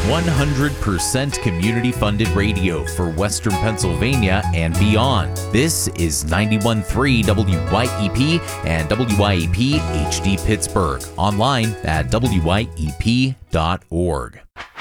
100% community-funded radio for Western Pennsylvania and beyond. This is 91.3 WYEP and WYEP HD Pittsburgh. Online at wyep.org.